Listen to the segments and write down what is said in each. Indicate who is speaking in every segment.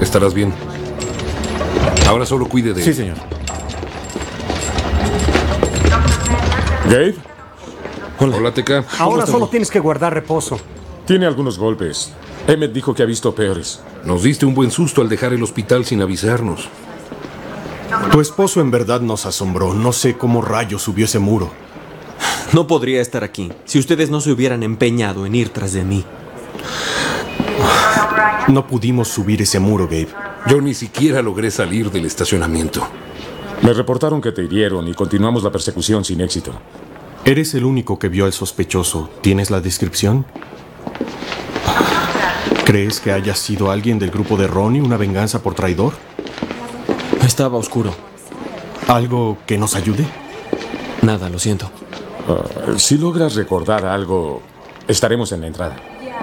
Speaker 1: Estarás bien. Ahora solo cuide de...
Speaker 2: Sí, señor. ¿Gabe?
Speaker 1: Hola, Teca.
Speaker 3: Ahora solo tienes que guardar reposo.
Speaker 2: Tiene algunos golpes. Emmett dijo que ha visto peores.
Speaker 1: Nos diste un buen susto al dejar el hospital sin avisarnos.
Speaker 4: Tu esposo en verdad nos asombró. No sé cómo rayos subió ese muro.
Speaker 5: No podría estar aquí si ustedes no se hubieran empeñado en ir tras de mí.
Speaker 4: No pudimos subir ese muro, Gabe.
Speaker 1: Yo ni siquiera logré salir del estacionamiento.
Speaker 2: Me reportaron que te hirieron y continuamos la persecución sin éxito.
Speaker 4: Eres el único que vio al sospechoso. ¿Tienes la descripción? ¿Crees que haya sido alguien del grupo de Ronnie, una venganza por traidor?
Speaker 5: Estaba oscuro.
Speaker 4: ¿Algo que nos ayude?
Speaker 5: Nada, lo siento.
Speaker 2: Si logras recordar algo, estaremos en la entrada.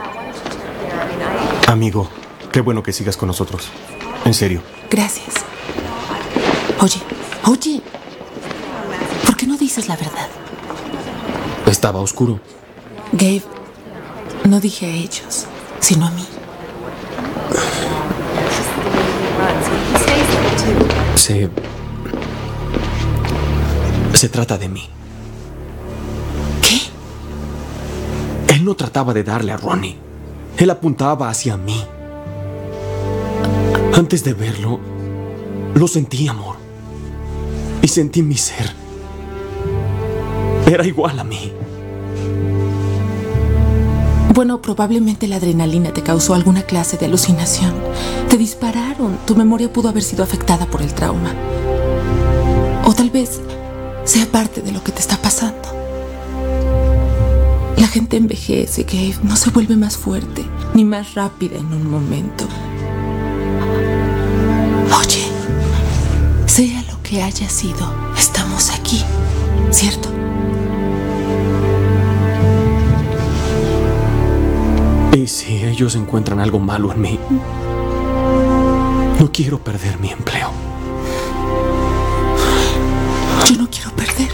Speaker 4: Amigo, qué bueno que sigas con nosotros. En serio.
Speaker 6: Gracias. Oye. ¿Por qué no dices la verdad?
Speaker 5: Estaba oscuro.
Speaker 6: Gabe, no dije a ellos, sino a mí.
Speaker 5: Se trata de mí.
Speaker 6: ¿Qué?
Speaker 5: Él no trataba de darle a Ronnie. Él apuntaba hacia mí. Antes de verlo, lo sentí, amor. Y sentí mi ser. Era igual a mí.
Speaker 6: Bueno, probablemente la adrenalina te causó alguna clase de alucinación. Te dispararon. Tu memoria pudo haber sido afectada por el trauma. O tal vez sea parte de lo que te está pasando. La gente envejece, Gabe. No se vuelve más fuerte ni más rápida en un momento. Oye, sea lo que haya sido, estamos aquí, ¿cierto?
Speaker 5: Y si ellos encuentran algo malo en mí, no quiero perder mi empleo.
Speaker 6: Yo no quiero perderte.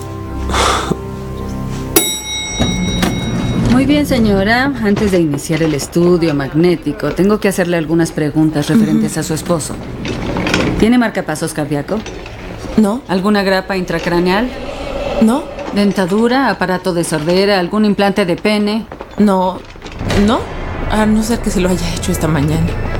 Speaker 7: Muy bien, señora. Antes de iniciar el estudio magnético, tengo que hacerle algunas preguntas referentes a su esposo. ¿Tiene marcapasos cardíaco?
Speaker 6: ¿No?
Speaker 7: ¿Alguna grapa intracraneal?
Speaker 6: ¿No?
Speaker 7: ¿Dentadura, aparato de sordera, algún implante de pene?
Speaker 6: No, a no ser que se lo haya hecho esta mañana.